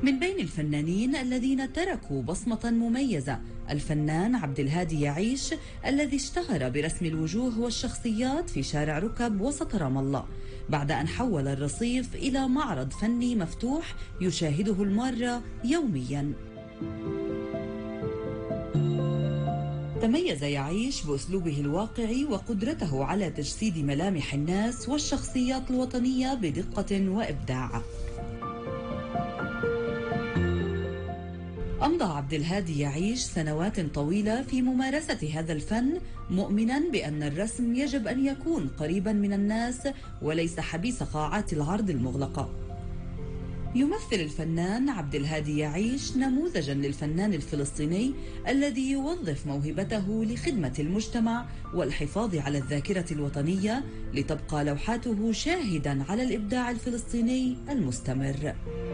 من بين الفنانين الذين تركوا بصمة مميزة الفنان عبد الهادي يعيش، الذي اشتهر برسم الوجوه والشخصيات في شارع ركب وسط رام الله، بعد أن حول الرصيف إلى معرض فني مفتوح يشاهده المارة يوميا. تميز يعيش بأسلوبه الواقعي وقدرته على تجسيد ملامح الناس والشخصيات الوطنية بدقة وإبداع. أمضى عبد الهادي يعيش سنوات طويلة في ممارسة هذا الفن، مؤمنا بأن الرسم يجب أن يكون قريبا من الناس وليس حبيس قاعات العرض المغلقة. يمثل الفنان عبد الهادي يعيش نموذجا للفنان الفلسطيني الذي يوظف موهبته لخدمة المجتمع والحفاظ على الذاكرة الوطنية، لتبقى لوحاته شاهدا على الإبداع الفلسطيني المستمر.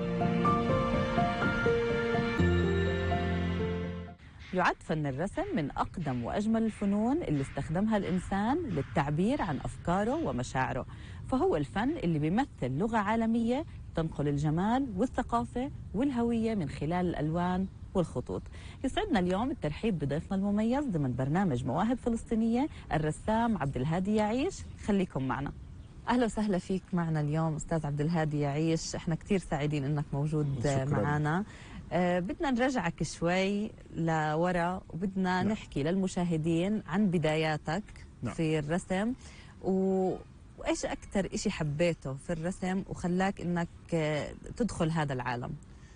يعد فن الرسم من أقدم وأجمل الفنون اللي استخدمها الإنسان للتعبير عن أفكاره ومشاعره، فهو الفن اللي بيمثل لغة عالمية تنقل الجمال والثقافة والهوية من خلال الألوان والخطوط. يسعدنا اليوم الترحيب بضيفنا المميز ضمن برنامج مواهب فلسطينية، الرسام عبد الهادي يعيش. خليكم معنا. أهلا وسهلا فيك معنا اليوم أستاذ عبد الهادي يعيش، احنا كتير سعيدين أنك موجود معنا. بدنا نرجعك شوي لورا وبدنا نحكي للمشاهدين عن بداياتك في الرسم وإيش أكتر إشي حبيته في الرسم وخلاك إنك تدخل هذا العالم.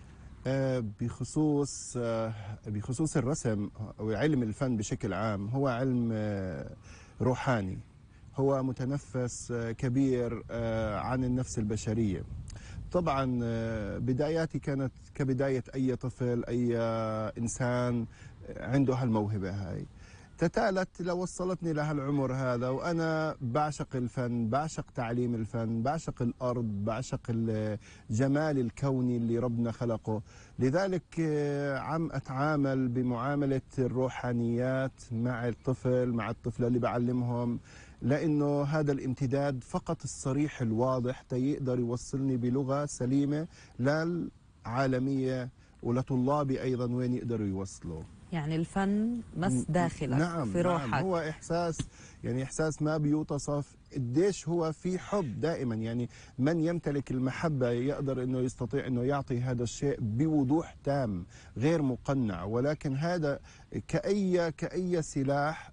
بخصوص الرسم أو علم الفن بشكل عام، هو علم روحاني، هو متنفس كبير عن النفس البشرية. طبعا بداياتي كانت كبداية أي طفل، أي إنسان عنده هالموهبة هاي، تتالت لوصلتني لهالعمر هذا، وأنا بعشق الفن، بعشق تعليم الفن، بعشق الأرض، بعشق الجمال الكوني اللي ربنا خلقه. لذلك عم أتعامل بمعاملة الروحانيات مع الطفل، مع الطفلة اللي بعلمهم، لأنه هذا الامتداد فقط الصريح الواضح يقدر يوصلني بلغة سليمة للعالمية ولطلابي أيضا وين يقدروا يوصلوا. يعني الفن مس داخلك. نعم، في روحك. نعم، هو إحساس ما بيوتصف. قديش هو في حب دائما، يعني من يمتلك المحبة يقدر أنه يستطيع أنه يعطي هذا الشيء بوضوح تام غير مقنع، ولكن هذا كأي سلاح،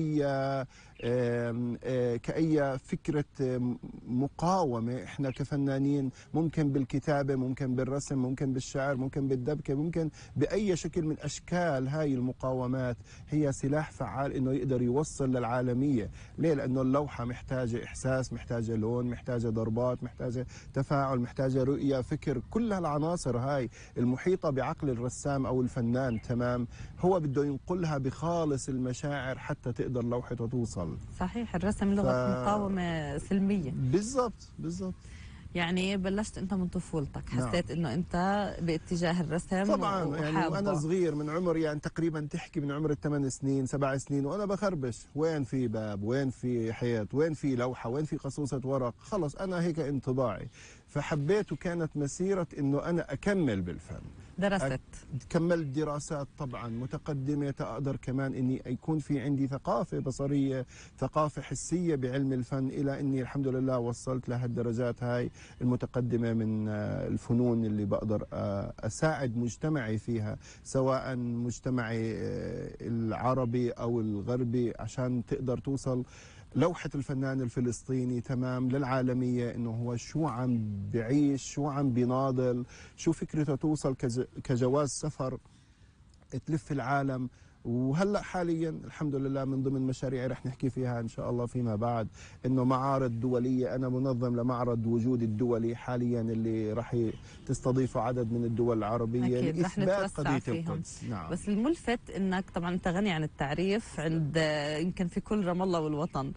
كأي فكرة مقاومة. احنا كفنانين ممكن بالكتابة، ممكن بالرسم، ممكن بالشعر، ممكن بالدبكة، ممكن بأي شكل من أشكال هاي المقاومات هي سلاح فعال انه يقدر يوصل للعالمية. ليه؟ لأنه اللوحة محتاجة إحساس، محتاجة لون، محتاجة ضربات، محتاجة تفاعل، محتاجة رؤية، فكر. كل هالعناصر هاي المحيطة بعقل الرسام أو الفنان، تمام، هو بده ينقلها بخالص المشاعر حتى تقدر لوحته توصل. صحيح، الرسم لغة مقاومة سلمية. بالضبط. يعني بلشت انت من طفولتك، حسيت انه انت باتجاه الرسم طبعا، يعني وانا صغير من عمر، يعني تقريبا تحكي من عمر 8 سنين 7 سنين وانا بخربش وين في باب، وين في حيط، وين في لوحة، وين في قصوصة ورق، خلص انا هيك انطباعي. فحبيت، وكانت مسيرة انه انا اكمل بالفن. درست، كملت دراسات طبعا متقدمة، تقدر كمان اني يكون في عندي ثقافة بصرية، ثقافة حسية بعلم الفن، الى اني الحمد لله وصلت لهالدرجات هاي المتقدمة من الفنون اللي بقدر اساعد مجتمعي فيها، سواء مجتمعي العربي او الغربي، عشان تقدر توصل لوحة الفنان الفلسطيني تمام للعالمية، انه هو شو عم بعيش، شو عم بيناضل، شو فكرته توصل كجواز سفر تلف العالم. وهلا حاليا الحمد لله من ضمن مشاريعي رح نحكي فيها ان شاء الله فيما بعد، انه معارض دوليه. انا منظم لمعرض وجود الدولي حاليا اللي رح تستضيفه عدد من الدول العربيه لاثبات قضيه القدس. نعم. بس الملفت انك طبعا انت غني عن التعريف عند يمكن في كل رام الله والوطن.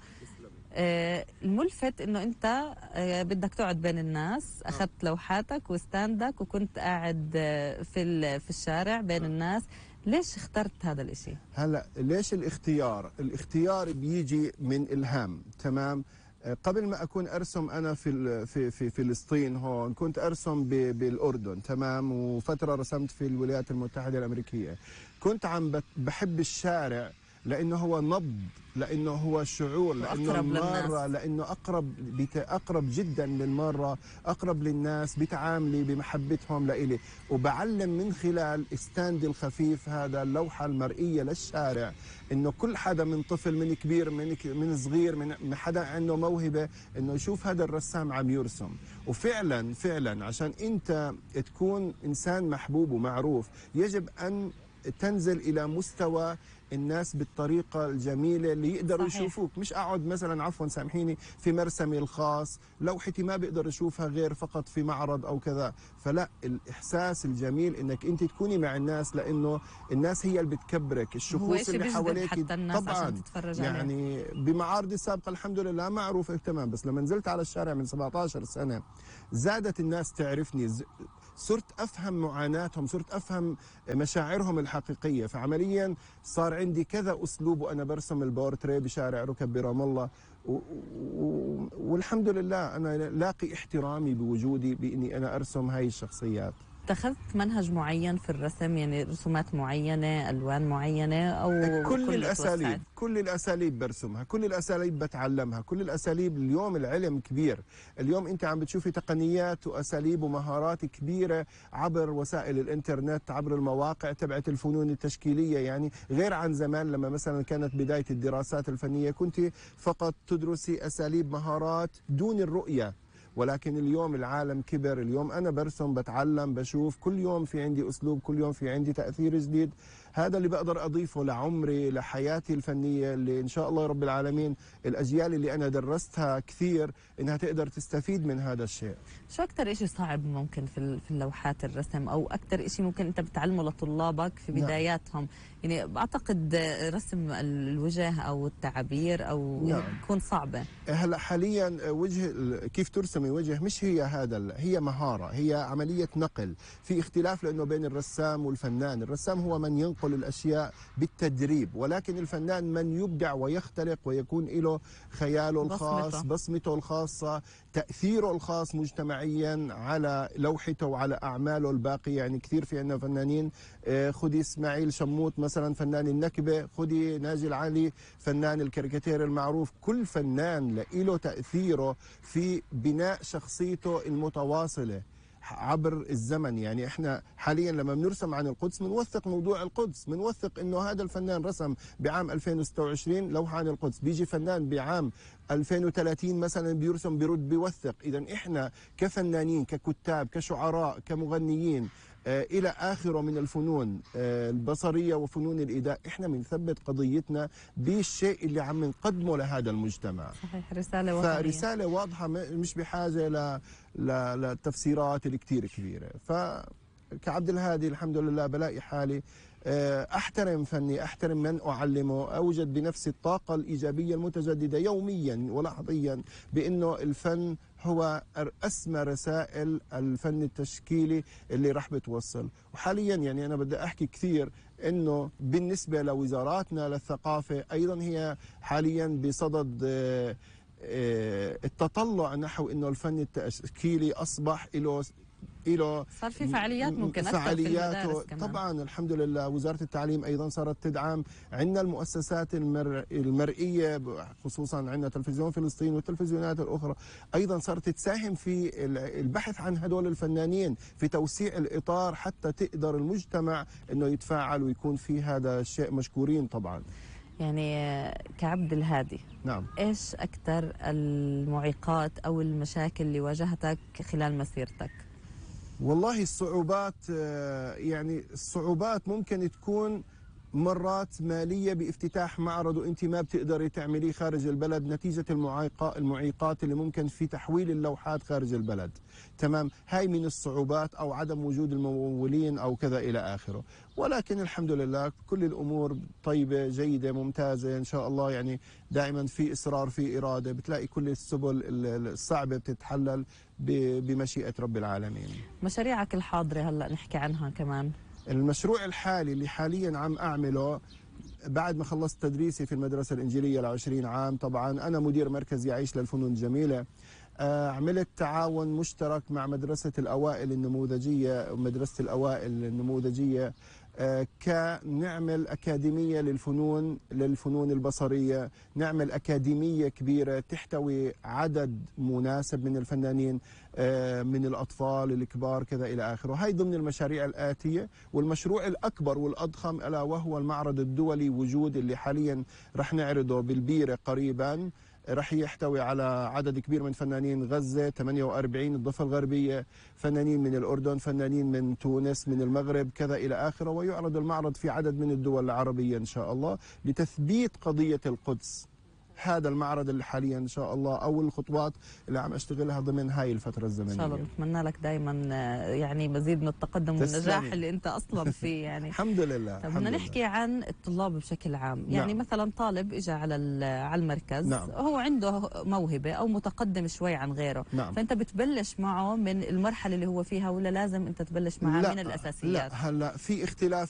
الملفت انه انت بدك تقعد بين الناس، اخذت لوحاتك وستاندك وكنت قاعد في الشارع بين الناس. ليش اخترت هذا الاشي؟ هلا ليش الاختيار بيجي من الهام، تمام. قبل ما اكون ارسم انا في فلسطين هون، كنت ارسم بالاردن، تمام، وفتره رسمت في الولايات المتحده الامريكيه. كنت بحب الشارع لانه هو نبض، لانه هو شعور، لانه الماره، لانه اقرب جدا للماره، اقرب للناس، بتعاملي بمحبتهم لإلي، وبعلم من خلال ستاندي الخفيف هذا، اللوحه المرئيه للشارع، انه كل حدا من طفل، من كبير، من صغير، من حدا عنده موهبه، انه يشوف هذا الرسام عم يرسم. وفعلا فعلا عشان انت تكون انسان محبوب ومعروف، يجب ان تنزل الى مستوى الناس بالطريقة الجميلة اللي يقدروا صحيح. يشوفوك. مش أقعد مثلا، عفوا سامحيني، في مرسمي الخاص، لوحتي ما بيقدر يشوفها غير فقط في معرض أو كذا. فلا، الإحساس الجميل إنك أنت تكوني مع الناس، لأنه الناس هي اللي بتكبرك، الشخوص اللي حواليك طبعا. يعني بمعارضي السابقة الحمد لله معروفة تمام، بس لما نزلت على الشارع من 17 سنة زادت الناس تعرفني، صرت أفهم معاناتهم، صرت أفهم مشاعرهم الحقيقية. فعمليا صار عندي كذا أسلوب وأنا برسم البورتريه بشارع ركب برام الله، والحمد لله أنا لاقي احترامي بوجودي بإني أنا أرسم هاي الشخصيات. اتخذت منهج معين في الرسم، يعني رسومات معينة، ألوان معينة، أو كل الأساليب برسمها، كل الأساليب بتعلمها، كل الأساليب. اليوم العلم كبير، اليوم أنت عم بتشوفي تقنيات وأساليب ومهارات كبيرة عبر وسائل الإنترنت، عبر المواقع تبعت الفنون التشكيلية. يعني غير عن زمان لما مثلا كانت بداية الدراسات الفنية كنت فقط تدرسي أساليب، مهارات دون الرؤية. ولكن اليوم العالم كبر، اليوم أنا برسم، بتعلم، بشوف، كل يوم في عندي أسلوب، كل يوم في عندي تأثير جديد. هذا اللي بقدر أضيفه لعمري، لحياتي الفنية، اللي إن شاء الله رب العالمين الأجيال اللي أنا درستها كثير إنها تقدر تستفيد من هذا الشيء. شو أكثر إشي صعب ممكن في اللوحات الرسم، أو أكثر إشي ممكن أنت بتعلمه لطلابك في بداياتهم؟ يعني بعتقد رسم الوجه أو التعابير أو يكون صعبة. هلا حاليا وجه، كيف ترسمي وجه، مش هي هذا، هي مهارة، هي عملية نقل. في اختلاف لأنه بين الرسام والفنان. الرسام هو من ينقل الأشياء بالتدريب، ولكن الفنان من يبدع ويختلق ويكون له خياله الخاص، بصمته الخاصة، تأثيره الخاص مجتمعيا على لوحته وعلى أعماله الباقية. يعني كثير في عندنا فنانين، خدي إسماعيل شموت مثلا فنان النكبة، خدي ناجي العلي فنان الكاريكاتير المعروف. كل فنان له تأثيره في بناء شخصيته المتواصلة عبر الزمن. يعني احنا حاليا لما بنرسم عن القدس بنوثق موضوع القدس، بنوثق انه هذا الفنان رسم بعام 2026 لوحة عن القدس، بيجي فنان بعام 2030 مثلا بيرسم بيرد بيوثق. اذا احنا كفنانين، ككتاب، كشعراء، كمغنيين، إلى آخره من الفنون البصرية وفنون الإيداء، إحنا بنثبت قضيتنا بالشيء اللي عم نقدمه لهذا المجتمع. صحيح، رسالة وطنية، فرسالة واضحة، مش بحاجة للتفسيرات الكتير كبيرة. فكعبد الهادي الحمد لله بلاقي حالي أحترم فني، أحترم من أعلمه، أوجد بنفسي الطاقة الإيجابية المتجددة يوميا ولحظيا بأنه الفن هو أسمى رسائل الفن التشكيلي اللي رح بتوصل. وحاليا يعني أنا بدي أحكي كثير أنه بالنسبة لوزاراتنا للثقافة أيضا هي حاليا بصدد التطلع نحو أنه الفن التشكيلي أصبح له صار في فعاليات ممكن أكثر في المدارس كمان. طبعا الحمد لله وزارة التعليم أيضا صارت تدعم. عندنا المؤسسات المرئية، خصوصا عندنا تلفزيون فلسطين والتلفزيونات الأخرى أيضا صارت تساهم في البحث عن هدول الفنانين، في توسيع الإطار حتى تقدر المجتمع أنه يتفاعل ويكون في هذا الشيء. مشكورين طبعا. يعني كعبد الهادي، نعم، إيش أكثر المعيقات أو المشاكل اللي واجهتك خلال مسيرتك؟ والله الصعوبات، يعني الصعوبات ممكن تكون مرات مالية بافتتاح معرض وانت ما بتقدري تعمليه خارج البلد نتيجة المعيقات اللي ممكن في تحويل اللوحات خارج البلد. تمام، هاي من الصعوبات، او عدم وجود الممولين او كذا الى اخره. ولكن الحمد لله كل الامور طيبة جيدة ممتازة ان شاء الله. يعني دائما في اصرار، في ارادة، بتلاقي كل السبل الصعبة بتتحلل بمشيئة رب العالمين. مشاريعك الحاضرة هلأ نحكي عنها كمان. المشروع الحالي اللي حاليا عم أعمله بعد ما خلصت تدريسي في المدرسة الإنجيلية ل20 عام، طبعا أنا مدير مركز يعيش للفنون الجميلة. عملت تعاون مشترك مع مدرسة الأوائل النموذجية ومدرسة الأوائل النموذجية، كنعمل أكاديمية للفنون البصرية، نعمل أكاديمية كبيرة تحتوي عدد مناسب من الفنانين، من الأطفال الكبار كذا إلى آخره. هاي ضمن المشاريع الآتية. والمشروع الأكبر والأضخم ألا وهو المعرض الدولي وجود، اللي حاليا رح نعرضه بالبيرة قريبا، رح يحتوي على عدد كبير من فنانين غزة 48 الضفة الغربية، فنانين من الأردن، فنانين من تونس، من المغرب كذا إلى آخره. ويعرض المعرض في عدد من الدول العربية إن شاء الله لتثبيت قضية القدس. هذا المعرض اللي حاليا ان شاء الله، او الخطوات اللي عم اشتغلها ضمن هاي الفتره الزمنيه. ان شاء الله بتمنى لك دائما يعني مزيد من التقدم والنجاح اللي انت اصلا فيه يعني. الحمد لله. طب بدنا نحكي عن الطلاب بشكل عام، يعني نعم. مثلا طالب اجى على المركز، نعم. هو عنده موهبه او متقدم شوي عن غيره، نعم. فانت بتبلش معه من المرحله اللي هو فيها، ولا لازم انت تبلش معه من الاساسيات؟ لا، هلا في اختلاف